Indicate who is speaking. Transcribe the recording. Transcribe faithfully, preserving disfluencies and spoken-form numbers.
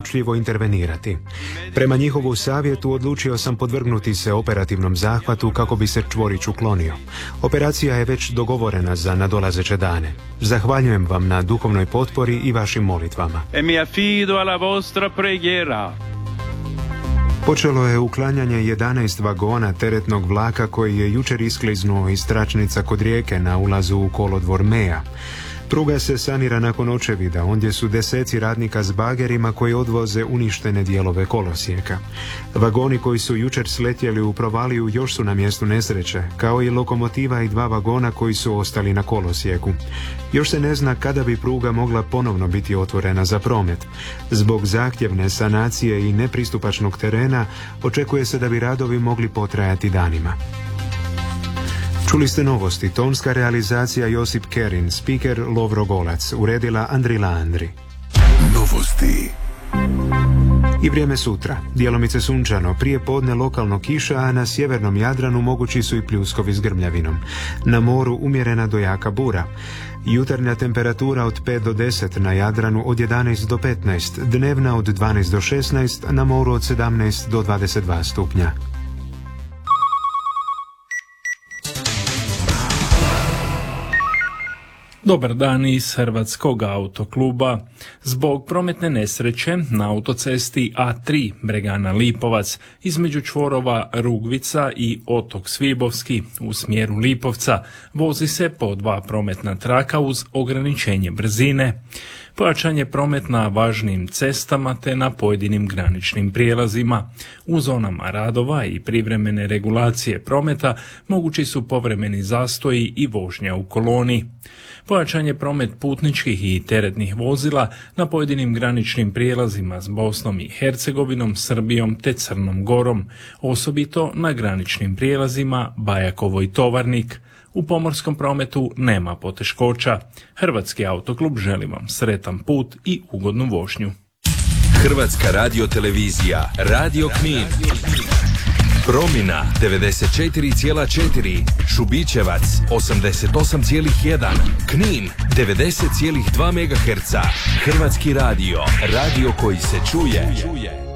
Speaker 1: uočljivo intervenirati. Prema njihovu savjetu odlučio sam podvrgnuti se operativnom zahvatu kako bi se čvorić uklonio. Operacija je već dogovorena za nadolazeće dane. Zahvaljujem vam na duhovnoj potpori i vašim molitvama.
Speaker 2: E mi affido alla vostra preghiera.
Speaker 1: Počelo je uklanjanje jedanaest vagona teretnog vlaka koji je jučer iskliznuo iz tračnica kod Rijeke na ulazu u kolodvor Meja. Pruga se sanira nakon očevida, ondje su deseci radnika s bagerima koji odvoze uništene dijelove kolosijeka. Vagoni koji su jučer sletjeli u provaliju još su na mjestu nesreće, kao i lokomotiva i dva vagona koji su ostali na kolosijeku. Još se ne zna kada bi pruga mogla ponovno biti otvorena za promet. Zbog zahtjevne sanacije i nepristupačnog terena očekuje se da bi radovi mogli potrajati danima. Čuli ste novosti, tonska realizacija Josip Kerin, speaker Lovro Golac, uredila Andrila Andri.
Speaker 3: Novosti.
Speaker 1: I vrijeme sutra. Djelomice sunčano, prije podne lokalno kiša, a na sjevernom Jadranu mogući su i pljuskovi s grmljavinom. Na moru umjerena do jaka bura. Jutarnja temperatura od pet do deset na Jadranu, od jedanaest do petnaest, dnevna od dvanaest do šesnaest, na moru od sedamnaest do dvadeset dva stupnja.
Speaker 4: Dobar dan iz Hrvatskog autokluba. Zbog prometne nesreće na autocesti A tri Bregana Lipovac između čvorova Rugvica i Otok Svibovski u smjeru Lipovca vozi se po dva prometna traka uz ograničenje brzine. Pojačan je promet na važnim cestama te na pojedinim graničnim prijelazima. U zonama radova i privremene regulacije prometa mogući su povremeni zastoji i vožnja u koloni. Pojačan je promet putničkih i teretnih vozila na pojedinim graničnim prijelazima s Bosnom i Hercegovinom, Srbijom te Crnom Gorom, osobito na graničnim prijelazima Bajakovo i Tovarnik. U pomorskom prometu nema poteškoća. Hrvatski autoklub želi vam sretan put i ugodnu vožnju.
Speaker 3: Hrvatska radiotelevizija, Radio Knin. Promina devedeset četiri zarez četiri, Šubićevac osamdeset osam zarez jedan, Knin devedeset zarez dva megaherca. Hrvatski radio, radio koji se čuje.